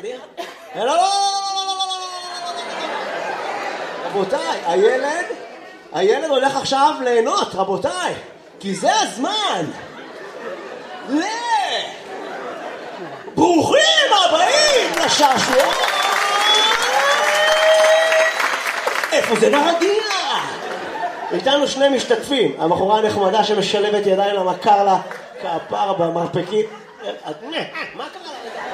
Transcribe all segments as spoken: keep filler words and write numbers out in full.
נרדיר? לא, לא, לא, לא, לא, לא, לא, רבותיי, הילד, הילד הולך עכשיו ליהנות, רבותיי, כי זה הזמן. ל... ברוכים הבאים לשעשוע. איפה זה נרדיר? איתנו שני משתתפים, הבחורה הנחמדה שמשלבת ידיים למכר לה כפר במרפקית. מה קרה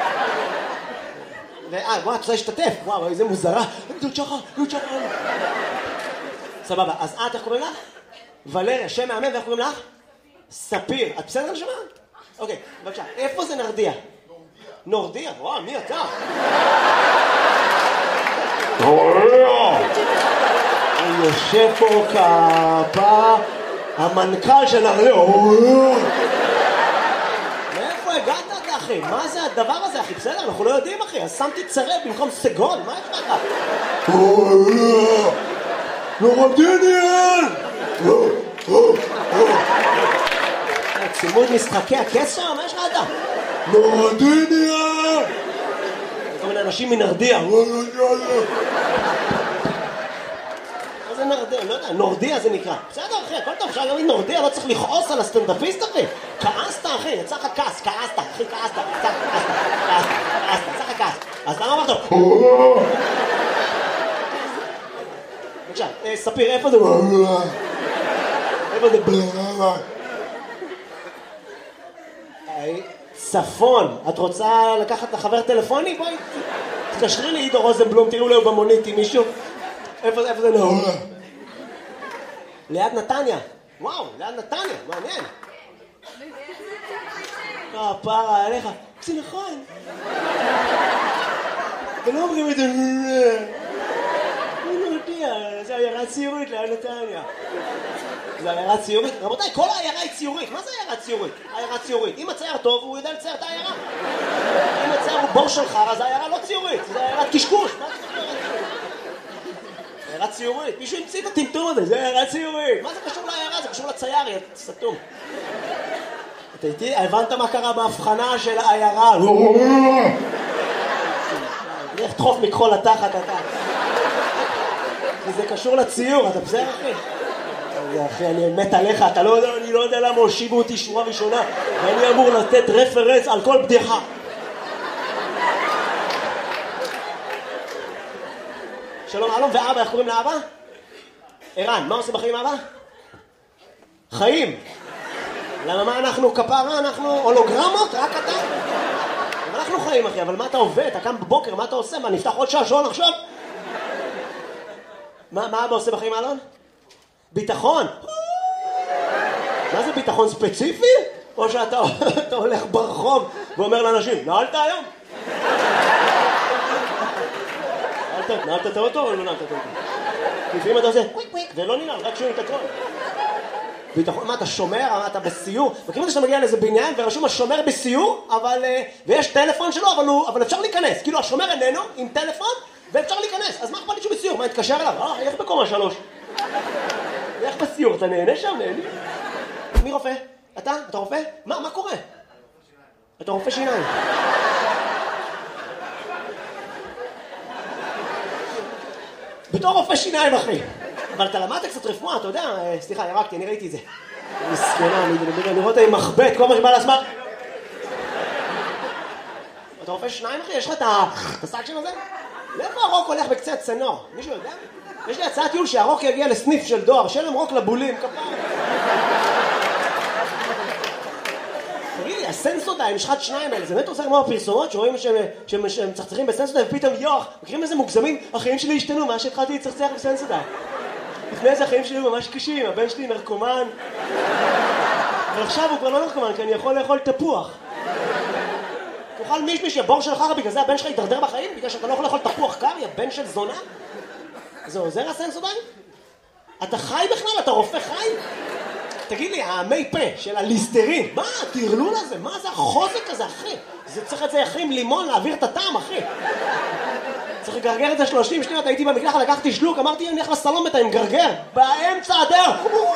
לה? אה, וואו, את רוצה להשתתף? וואו, איזה מוזרה. דוד שחר, דוד שחר. סבבה, אז את, איך קוראים לך? ולריה, שם מאמן, ואיך קוראים לך? ספיר. את בסדר לשמה? אוקיי, בבקשה. איפה זה נרדיה? נורדיה. וואו, מי אתה? אני יושב פה כפה המנכ"ל של נרדיה. מאיפה הגעת אתה, אחי? מה זה הדבר הזה, אחי? בסדר, אנחנו לא יודעים, אחי. אז שמתי צרב במקום סגון. מה יש לך? נורדיניאן! צילמו את משחקי הקסר? מה יש לך אתה? נורדיניאן! כל מיני אנשים מנרדיה. מה זה נרדיה? לא יודע, נורדיה זה נקרא. בסדר, אחי, הכל טוב, אפשר להגיד נורדיה, לא צריך לכעוס על הסטנדאפיסט, אחי. כעסת, אחי, יצא לך כעס, כעסת, אחי, כעסת, יצא לך כעסת, כעסת, כעסת, יצא לך כעס. אז למה אמרת? בבקשה, ספיר, איפה זה? איפה זה? צפון, את רוצה לקחת לחבר טלפוני? בואי, תקשרי לי עידו רוזנבלום, תראו לו במונית עם מישהו. איפה זה? איפה זה? ליד נתניה. וואו, ליד נתניה, מעניין. הפרה עליך. זה נכון. ולא אומרים את זה. אני לא יודע, זה עיירה ציורית ליד נתניה. זה עיירה ציורית? רבותיי, כל העיירה היא ציורית. מה זה עיירה ציורית? עיירה ציורית. אם הצייר טוב, הוא יודע לצייר את העיירה. אם הצייר הוא בור של חר, אז העיירה לא ציורית. זה עיירת קשקוש. מה זה עיירה ציורית? מישהו המציא את הטמטום הזה, זה עיירה ציורית. מה זה קשור לעיירה? זה קשור לצייר, יא סתום. אתה איתי? הבנת מה קרה בהבחנה של העיירה? איך תחוף מכחול לתחת אתה? כי זה קשור לציור, אתה בסדר אחי? אחי, אני מת עליך, אתה לא יודע, אני לא יודע למה הושיבו אותי שורה ראשונה ואני אמור לתת רפרנס על כל בדיחה. שלום, אלון, ואבא, איך קוראים לאבא? ערן, מה עושה בחיים אבא? חיים. למה מה אנחנו כפרה? אנחנו הולוגרמות? רק אתה? אנחנו חיים אחי, אבל מה אתה עובד? אתה קם בבוקר, מה אתה עושה? מה, נפתח עוד שעשועון עכשיו? מה, מה אבא עושה בחיים אלון? ביטחון. מה זה ביטחון ספציפי? או שאתה אתה הולך ברחוב ואומר לאנשים, נעלת היום? נעלת, נעלת את האוטו או לא נעלת את האוטו? לפעמים אתה עושה קוויק קוויק ולא ננעל, רק שומעים את הכל. ביטחון, מה אתה שומר? מה אתה בסיור? מכירים את שאתה מגיע לאיזה בניין ורשום השומר בסיור, אבל, ויש טלפון שלו, אבל, הוא, אבל אפשר להיכנס. כאילו השומר איננו עם טלפון ואפשר להיכנס. אז מה אכפת לי שהוא בסיור? מה, נתקשר אליו? אה, איך בקומה שלוש? איך בסיור? אתה נהנה שם? נהנה? מי רופא? אתה? אתה רופא? מה? מה קורה? אתה רופא שיניים. בתור רופא שיניים, אחי. אבל אתה למדת קצת רפואה, אתה יודע? סליחה, ירקתי, אני ראיתי את זה. מסכנה, אני רואה אותה עם מחבט, כל מה שבא לעצמה. אתה רופא שיניים, אחי? יש לך את הסאקשן הזה? לאיפה הרוק הולך בקצה הצנור? מישהו יודע? יש לי הצעת טיול שהרוק יגיע לסניף של דואר, שאין להם רוק לבולים, כפר. תגיד לי, הסנסודיים, משחת שניים האלה, זה באמת עושה כמו הפרסומות שרואים שהם מצחצחים בסנסודיים ופתאום יוח, מכירים איזה מוגזמים? החיים שלי השתנו, מה שהתחלתי לצחצח בסנסודיים. לפני זה החיים שלי היו ממש קשים, הבן שלי נרקומן. אבל עכשיו הוא כבר לא נרקומן, כי אני יכול לאכול תפוח. תאכל מישמיש, הבור שלך, בגלל זה הבן שלך ידרדר בחיים? בגלל שאתה לא יכול לאכול תפוח קר, יא בן של זונה? זה עוזר הסנסודיים? אתה חי בכלל? אתה רופא חי? תגיד לי, המי פה של הליסטרין, מה התרלול הזה? מה זה החוזק הזה, אחי? זה צריך את זה אחי עם לימון להעביר את הטעם, אחי. צריך לגרגר את זה שלושים שניות, הייתי במקלחת, לקחתי שלוק, אמרתי, אני הולך לסלון בתה עם גרגר, באמצע הדרך.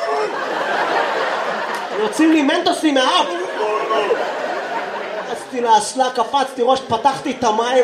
יוצאים לי מנטוסים מהאף. קפצתי לאסלה, קפצתי ראש, פתחתי את המים.